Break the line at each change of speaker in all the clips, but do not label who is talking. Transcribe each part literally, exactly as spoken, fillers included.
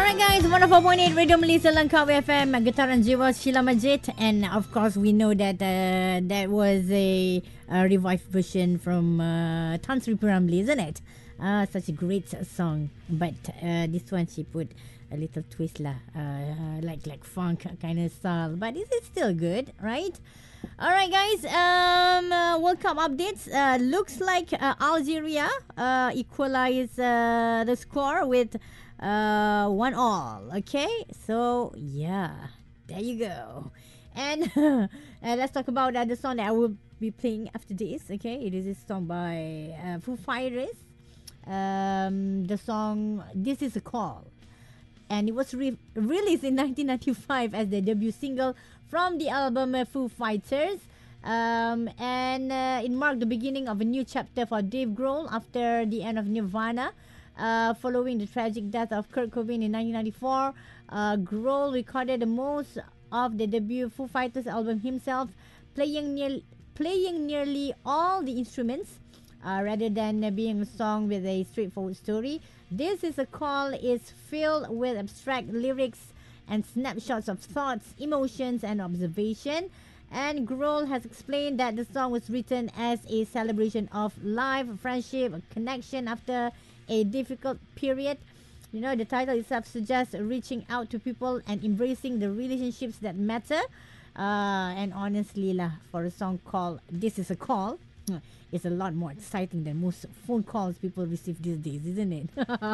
Alright guys, one oh four point eight Radio Malaysia Langkawi F M, Getaran Jiwa Sheila Majid, and of course we know that uh, that was a, a revived version from uh, Tan Sri Piramli, isn't it? Uh, such a great song, but uh, this one she put a little twist lah, uh, like like funk kind of style, but it is still good, right? Alright guys, um, uh, World Cup updates. Uh, looks like uh, Algeria uh, equalized uh, the score with uh, one all. Okay, so yeah, there you go. And uh, let's talk about uh, the song that I will be playing after this. Okay, it is a song by uh, Foo Fighters. Um, the song "This Is a Call," and it was re- released in nineteen ninety-five as the debut single from the album uh, Foo Fighters. Um, and uh, it marked the beginning of a new chapter for Dave Grohl after the end of Nirvana. Uh, following the tragic death of Kurt Cobain in nineteen ninety-four, uh, Grohl recorded the most of the debut Foo Fighters album himself, playing, near- playing nearly all the instruments. Uh, rather than uh, being a song with a straightforward story, This Is a Call is filled with abstract lyrics and snapshots of thoughts, emotions, and observation. And Grohl has explained that the song was written as a celebration of life, friendship, connection after a difficult period. You know, the title itself suggests reaching out to people and embracing the relationships that matter. Uh, and honestly, lah, for a song called This Is a Call, it's a lot more exciting than most phone calls people receive these days, isn't it?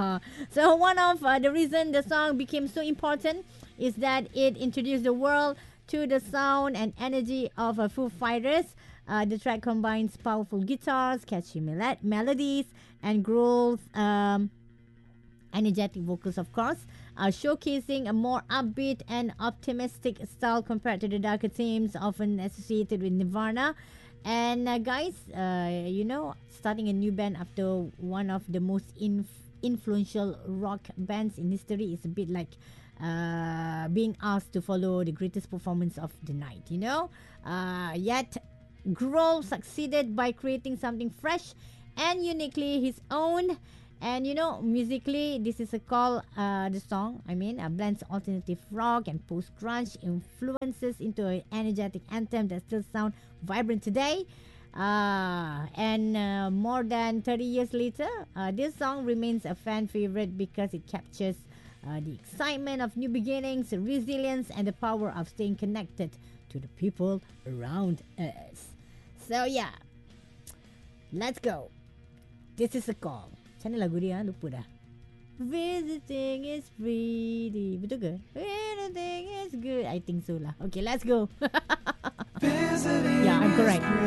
So one of uh, the reason the song became so important is that it introduced the world to the sound and energy of uh, Foo Fighters. Uh, the track combines powerful guitars, catchy mel- melodies, and Grohl's um, energetic vocals, of course, uh, showcasing a more upbeat and optimistic style compared to the darker themes often associated with Nirvana. And uh, guys, uh, you know, starting a new band after one of the most inf- influential rock bands in history is a bit like uh, being asked to follow the greatest performance of the night, you know. Uh, yet, Grohl succeeded by creating something fresh and uniquely his own. And you know, musically, This Is a Call, uh, the song, I mean, uh, blends alternative rock and post-grunge influences into an energetic anthem that still sound vibrant today. Uh, and uh, more than thirty years later, uh, this song remains a fan favorite because it captures uh, the excitement of new beginnings, resilience, and the power of staying connected to the people around us. So yeah, let's go. This Is a Call. Macam mana lagu dia? Lupa dah. Visiting is pretty. Betul ke? Visiting is good. I think so lah. Okay, let's go. Yeah, I'm correct.